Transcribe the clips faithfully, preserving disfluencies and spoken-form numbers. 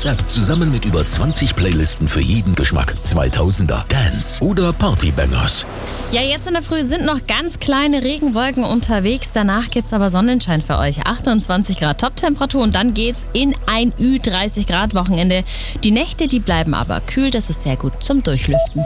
WhatsApp. Zusammen mit über zwanzig Playlisten für jeden Geschmack. zweitausender, Dance oder Partybangers. Ja, jetzt in der Früh sind noch ganz kleine Regenwolken unterwegs. Danach gibt's aber Sonnenschein für euch. achtundzwanzig Grad Toptemperatur und dann geht's in ein Ü dreißig Grad Wochenende. Die Nächte, die bleiben aber kühl. Das ist sehr gut zum Durchlüften.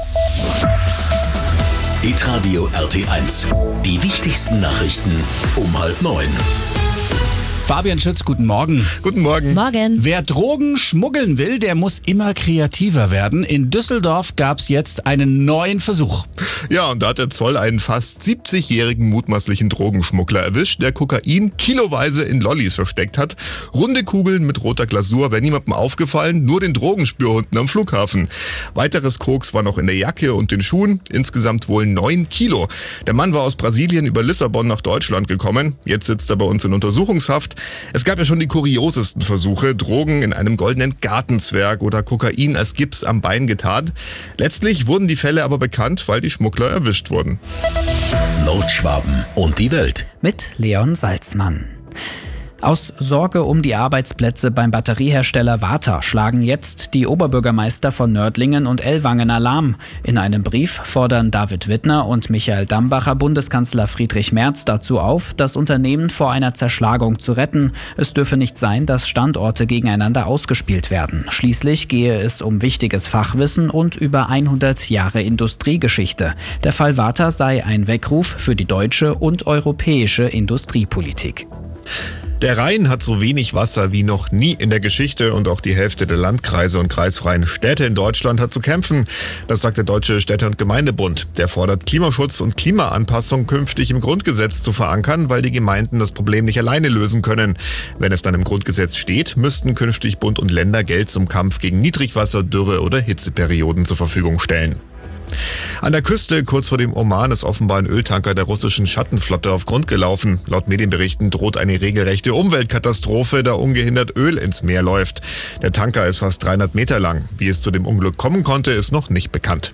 Hitradio R T eins. Die wichtigsten Nachrichten um halb neun. Fabian Schütz, guten Morgen. Guten Morgen. Morgen. Wer Drogen schmuggeln will, der muss immer kreativer werden. In Düsseldorf gab es jetzt einen neuen Versuch. Ja, und da hat der Zoll einen fast siebzigjährigen mutmaßlichen Drogenschmuggler erwischt, der Kokain kiloweise in Lollis versteckt hat. Runde Kugeln mit roter Glasur wäre niemandem aufgefallen, nur den Drogenspürhunden am Flughafen. Weiteres Koks war noch in der Jacke und den Schuhen, insgesamt wohl neun Kilo. Der Mann war aus Brasilien über Lissabon nach Deutschland gekommen. Jetzt sitzt er bei uns in Untersuchungshaft. Es gab ja schon die kuriosesten Versuche, Drogen in einem goldenen Gartenzwerg oder Kokain als Gips am Bein getarnt. Letztlich wurden die Fälle aber bekannt, weil die Schmuggler erwischt wurden. Nordschwaben und die Welt. Mit Leon Salzmann. Aus Sorge um die Arbeitsplätze beim Batteriehersteller Varta schlagen jetzt die Oberbürgermeister von Nördlingen und Ellwangen Alarm. In einem Brief fordern David Wittner und Michael Dambacher Bundeskanzler Friedrich Merz dazu auf, das Unternehmen vor einer Zerschlagung zu retten. Es dürfe nicht sein, dass Standorte gegeneinander ausgespielt werden. Schließlich gehe es um wichtiges Fachwissen und über hundert Jahre Industriegeschichte. Der Fall Varta sei ein Weckruf für die deutsche und europäische Industriepolitik. Der Rhein hat so wenig Wasser wie noch nie in der Geschichte und auch die Hälfte der Landkreise und kreisfreien Städte in Deutschland hat zu kämpfen. Das sagt der Deutsche Städte- und Gemeindebund. Der fordert, Klimaschutz und Klimaanpassung künftig im Grundgesetz zu verankern, weil die Gemeinden das Problem nicht alleine lösen können. Wenn es dann im Grundgesetz steht, müssten künftig Bund und Länder Geld zum Kampf gegen Niedrigwasser, Dürre oder Hitzeperioden zur Verfügung stellen. An der Küste kurz vor dem Oman ist offenbar ein Öltanker der russischen Schattenflotte auf Grund gelaufen. Laut Medienberichten droht eine regelrechte Umweltkatastrophe, da ungehindert Öl ins Meer läuft. Der Tanker ist fast dreihundert Meter lang. Wie es zu dem Unglück kommen konnte, ist noch nicht bekannt.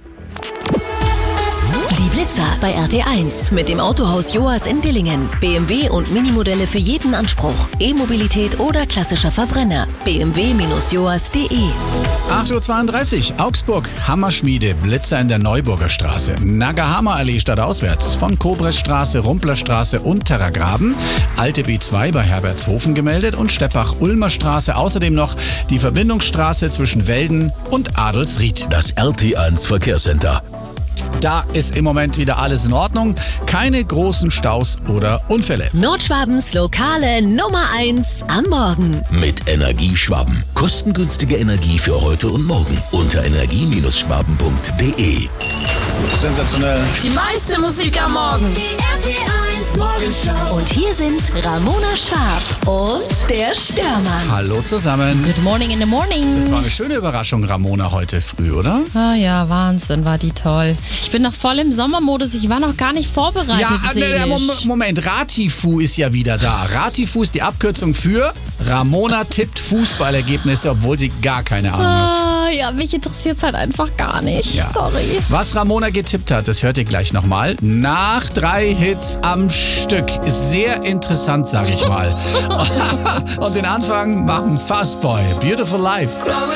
Die Blitzer bei R T eins mit dem Autohaus Joas in Dillingen. B M W und Minimodelle für jeden Anspruch. E-Mobilität oder klassischer Verbrenner. b m w Bindestrich joas punkt de. acht Uhr zweiunddreißig, Augsburg, Hammerschmiede, Blitzer in der Neuburger Straße. Nagahama-Allee stadtauswärts, von Kobresstraße, Rumplerstraße und Terragraben. Alte B zwei bei Herbertshofen gemeldet und Steppach-Ulmer Straße. Außerdem noch die Verbindungsstraße zwischen Welden und Adelsried. Das R T eins Verkehrscenter. Da ist im Moment wieder alles in Ordnung. Keine großen Staus oder Unfälle. Nordschwabens lokale Nummer eins am Morgen. Mit Energieschwaben. Kostengünstige Energie für heute und morgen. Unter energie Schwaben punkt de. Sensationell. Die meiste Musik am Morgen. Die R T eins Morgenshow. Und hier sind Ramona Schwab und der Störmann. Hallo zusammen. Good morning in the morning. Das war eine schöne Überraschung, Ramona, heute früh, oder? Ah ja, Wahnsinn, war die toll. Ich bin noch voll im Sommermodus. Ich war noch gar nicht vorbereitet. Ja, äh, seelisch. Mom- Moment, Ratifu ist ja wieder da. Ratifu ist die Abkürzung für Ramona tippt Fußballergebnisse, obwohl sie gar keine Ahnung hat. Ah, ja, mich interessiert es halt einfach gar nicht. Ja. Sorry. Was Ramona getippt hat, das hört ihr gleich nochmal. Nach drei Hits am Stück. Sehr interessant, sag ich mal. Und den Anfang machen Fastboy. Beautiful Life.